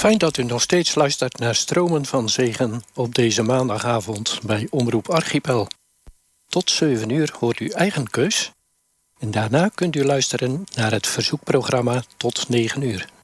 Fijn dat u nog steeds luistert naar Stromen van Zegen op deze maandagavond bij Omroep Archipel. Tot 7 uur hoort u eigen keus. En daarna kunt u luisteren naar het verzoekprogramma tot 9 uur.